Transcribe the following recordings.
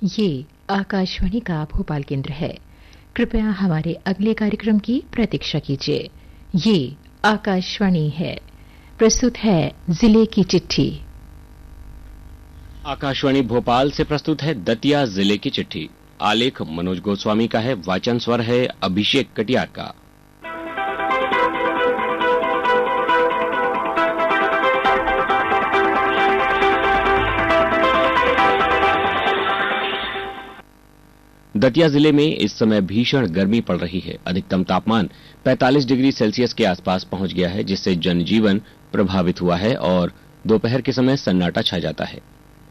ये आकाशवाणी का भोपाल केंद्र है। कृपया हमारे अगले कार्यक्रम की प्रतीक्षा कीजिए। ये आकाशवाणी है। प्रस्तुत है जिले की चिट्ठी। आकाशवाणी भोपाल से प्रस्तुत है दतिया जिले की चिट्ठी। आलेख मनोज गोस्वामी का है, वाचन स्वर है अभिषेक कटियार का। दतिया जिले में इस समय भीषण गर्मी पड़ रही है। अधिकतम तापमान 45 डिग्री सेल्सियस के आसपास पहुंच गया है, जिससे जनजीवन प्रभावित हुआ है और दोपहर के समय सन्नाटा छा जाता है।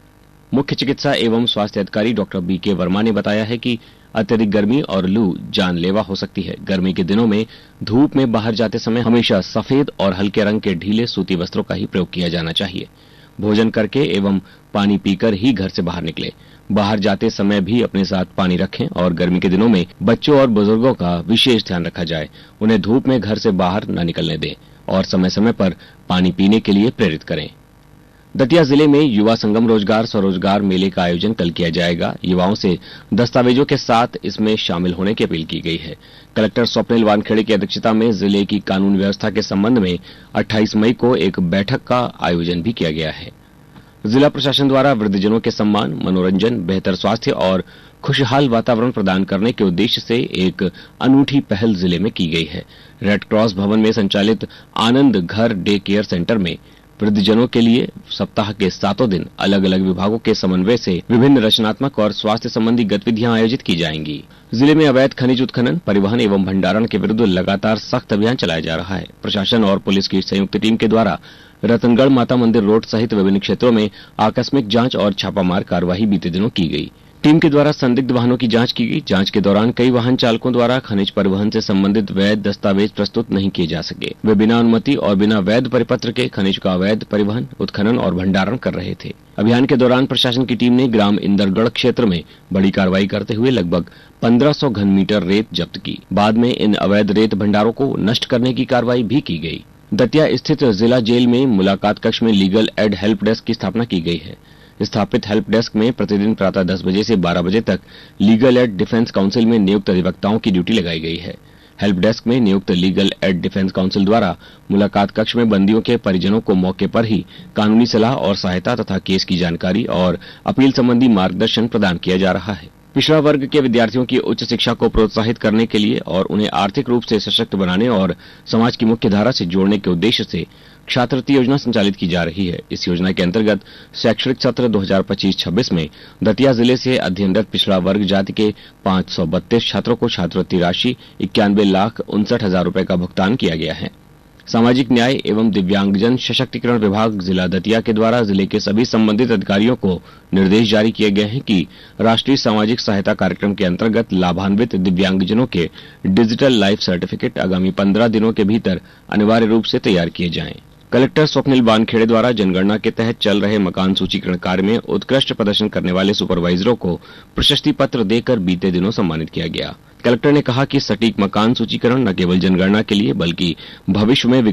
मुख्य चिकित्सा एवं स्वास्थ्य अधिकारी डॉक्टर बीके वर्मा ने बताया है कि अत्यधिक गर्मी और लू जानलेवा हो सकती है। गर्मी के दिनों में धूप में बाहर जाते समय हमेशा सफेद और हल्के रंग के ढीले सूती वस्त्रों का ही प्रयोग किया जाना चाहिए। भोजन करके एवं पानी पीकर ही घर से बाहर निकले। बाहर जाते समय भी अपने साथ पानी रखें और गर्मी के दिनों में बच्चों और बुजुर्गों का विशेष ध्यान रखा जाए। उन्हें धूप में घर से बाहर न निकलने दें और समय समय पर पानी पीने के लिए प्रेरित करें। दतिया जिले में युवा संगम रोजगार स्वरोजगार मेले का आयोजन कल किया जाएगा। युवाओं से दस्तावेजों के साथ इसमें शामिल होने की अपील की गई है। कलेक्टर स्वप्निल वानखेड़े की अध्यक्षता में जिले की कानून व्यवस्था के संबंध में 28 मई को एक बैठक का आयोजन भी किया गया है। जिला प्रशासन द्वारा वृद्धजनों के सम्मान, मनोरंजन, बेहतर स्वास्थ्य और खुशहाल वातावरण प्रदान करने के उद्देश्य से एक अनूठी पहल जिले में की गई है। रेड क्रॉस भवन में संचालित आनंद घर डे केयर सेंटर में वृद्धजनों के लिए सप्ताह के 7 दिन अलग अलग विभागों के समन्वय से विभिन्न रचनात्मक और स्वास्थ्य संबंधी गतिविधियां आयोजित की जाएंगी। जिले में अवैध खनिज उत्खनन, परिवहन एवं भंडारण के विरुद्ध लगातार सख्त अभियान चलाया जा रहा है। प्रशासन और पुलिस की संयुक्त टीम के द्वारा रतनगढ़ माता मंदिर रोड सहित विभिन्न क्षेत्रों में आकस्मिक जांच और छापामार कार्यवाही बीते दिनों की गई। टीम के द्वारा संदिग्ध वाहनों की जांच की गई। जांच के दौरान कई वाहन चालकों द्वारा खनिज परिवहन से संबंधित वैध दस्तावेज प्रस्तुत नहीं किए जा सके। वे बिना अनुमति और बिना वैध परिपत्र के खनिज का अवैध परिवहन, उत्खनन और भंडारण कर रहे थे। अभियान के दौरान प्रशासन की टीम ने ग्राम इंदरगढ़ क्षेत्र में बड़ी कार्रवाई करते हुए लगभग 1500 घन मीटर रेत जब्त की। बाद में इन अवैध रेत भंडारों को नष्ट करने की कार्रवाई भी की गई। दतिया स्थित जिला जेल में मुलाकात कक्ष में लीगल एड हेल्प डेस्क की स्थापना की गई है। स्थापित हेल्प डेस्क में प्रतिदिन प्रातः 10 बजे से 12 बजे तक लीगल एड डिफेंस काउंसिल में नियुक्त अधिवक्ताओं की ड्यूटी लगाई गई है। हेल्प डेस्क में नियुक्त लीगल एड डिफेंस काउंसिल द्वारा मुलाकात कक्ष में बंदियों के परिजनों को मौके पर ही कानूनी सलाह और सहायता तथा केस की जानकारी और अपील संबंधी मार्गदर्शन प्रदान किया जा रहा है। पिछड़ा वर्ग के विद्यार्थियों की उच्च शिक्षा को प्रोत्साहित करने के लिए और उन्हें आर्थिक रूप से सशक्त बनाने और समाज की मुख्य धारा से जोड़ने के उद्देश्य से छात्रवृत्ति योजना संचालित की जा रही है। इस योजना के अंतर्गत शैक्षणिक सत्र 2025-26 में दतिया जिले से अध्ययनरत पिछड़ा वर्ग जाति के 532 छात्रों को छात्रवृत्ति राशि 91,59,000 रूपये का भुगतान किया गया है। सामाजिक न्याय एवं दिव्यांगजन सशक्तिकरण विभाग जिला दतिया के द्वारा जिले के सभी संबंधित अधिकारियों को निर्देश जारी किए गए हैं कि राष्ट्रीय सामाजिक सहायता कार्यक्रम के अंतर्गत लाभान्वित दिव्यांगजनों के डिजिटल लाइफ सर्टिफिकेट आगामी 15 दिनों के भीतर अनिवार्य रूप से तैयार किए जाएं। कलेक्टर स्वप्निल वानखेड़े द्वारा जनगणना के तहत चल रहे मकान सूचीकरण कार्य में उत्कृष्ट प्रदर्शन करने वाले सुपरवाइजरों को प्रशस्ति पत्र देकर बीते दिनों सम्मानित किया गया। कलेक्टर ने कहा कि सटीक मकान सूचीकरण न केवल जनगणना के लिए बल्कि भविष्य में